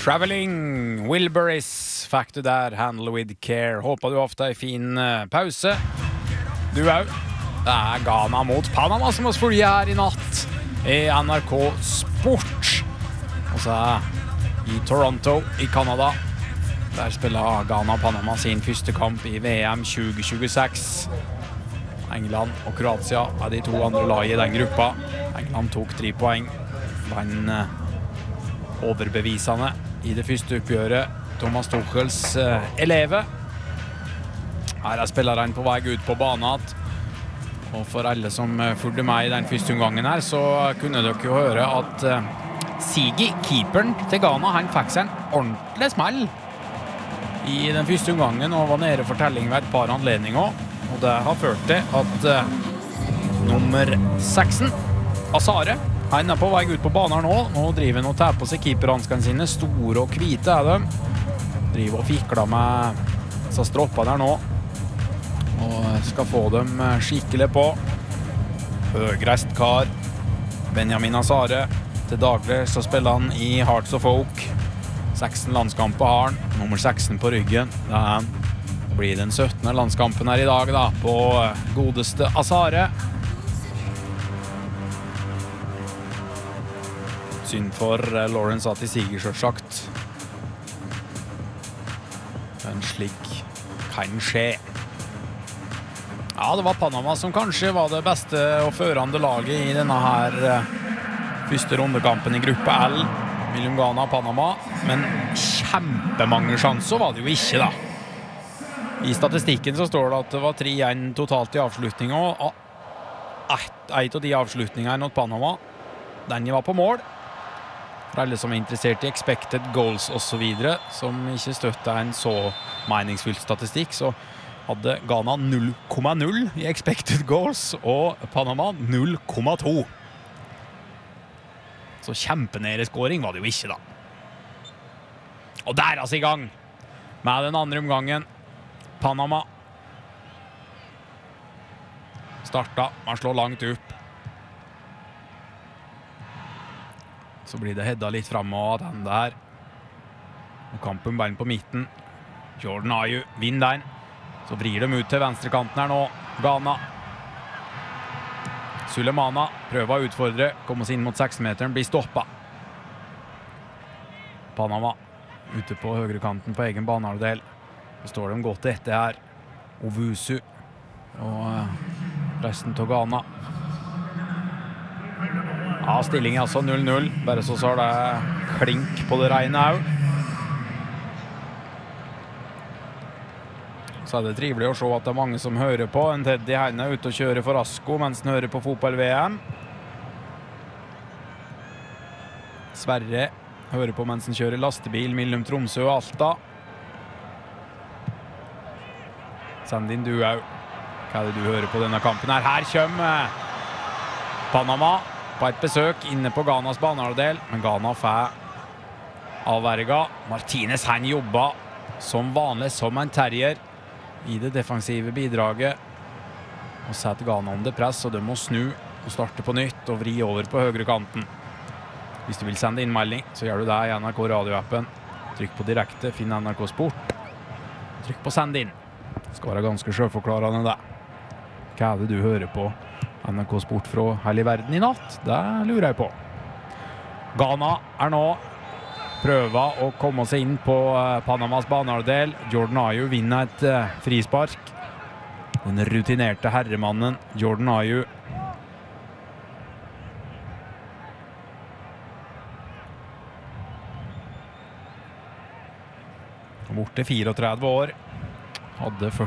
Traveling Wilburys fikk du der, Handle With Care. Håper du ofte en fin pause. Du òg. Det Ghana mot Panama som oss følger her i natt i NRK Sport. Og så i Toronto i Canada. Der spiller Ghana Panama sin første kamp i VM 2026. England og Kroatia de to andre lag i den gruppa. England tok 3 poeng. Vann overbevisende i det første oppgjøret. Thomas Tuchels eleve. Her spilleren på vei ut på banen. Og for alle som fulgte med i den første omgangen her, så kunne dere jo høre at Sigi, keeperen til Ghana, han fikk seg en ordentlig smell i den første omgangen og var nede for telling ved et par anledninger. Og det har ført til at nummer 16, Azare, han på vei ut på banen nå. Nå driver han og tar på seg keeperhanskene sine. Store og hvite de. Driver og fikler med så stropper der nå. Og skal få dem skikkelig på. Høyreist kar, Benjamin Azare. Til daglig så spiller han i Hearts of Oak. 16 landskamper har han. Nummer 16 på ryggen. Det blir den 17. landskampen her i dag da, på godeste Azare. Synd for Lawrence at de siger selvsagt. Men slik kan skje. Ja, det var Panama som kanskje var det beste og førende laget i denne her første rundekampen i gruppe L mellom Ghana og Panama. Men kjempemange sjanser var det jo ikke da. I statistikken så står det at det var 3-1 totalt i avslutningen, og et av de avslutningene mot Panama, den var på mål. For alle som interessert i expected goals og så videre, som ikke støttet en så meningsfull statistikk, så hadde Ghana 0,0 i expected goals, og Panama 0,2. Så kjempenere scoring var det jo ikke da. Og der i gang med den andre omgangen. Panama starta, man slår langt opp. Så blir det hedda litt frem og den der. Og kampen bein på midten. Jordan Ayew vinner den. Så vrir de ut til venstrekanten her nå. Ghana. Sulemana prøver å utfordre. Kommer inn mot 6-meteren, blir stoppet. Panama ute på høyrekanten på egen banehalvdel. Så står de godt etter her. Owusu og resten til Ghana. Ja, stillingen altså 0-0. Bare så har det klink på det regnet her. Så det trivelig å se at det mange som hører på. En Teddy Heine ute og kjører for Asko mens han hører på fotball-VM. Sverre hører på mens han kjører lastebil mellom Tromsø og Alta. Send inn du òg. Hva det du hører på denne kampen her? Her kommer Panama på et besøk inne på Ghanas banehalvdel, men Ghana får avverga. Martinez han jobber som vanlig som en terrier i det defensive bidraget og setter Ghana under press, og de må snu og starte på nytt og vri over på høyre kanten. Hvis du vil sende innmelding, så gjør du det i NRK radioappen. Trykk på direkte, finn NRK Sport. Trykk på send inn. Det skal være ganske selvforklarende det. Hva det du hører på NRK Sport fra hele verden i natt? Det lurer jeg på. Ghana nå prøver å komme seg inn på Panamas banehalvdel. Jordan Ayew vinner et frispark. Den rutinerte herremannen Jordan Ayew. Borte 34 år. Hadde